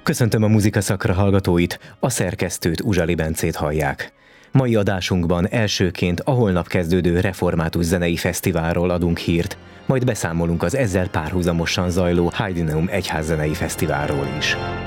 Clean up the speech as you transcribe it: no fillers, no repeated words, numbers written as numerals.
Köszöntöm a Muzika Szakra hallgatóit, a szerkesztőt, Uzsali Bencét hallják. Mai adásunkban elsőként a holnap kezdődő Református Zenei Fesztiválról adunk hírt, majd beszámolunk az ezzel párhuzamosan zajló Heidineum Egyházzenei Fesztiválról is.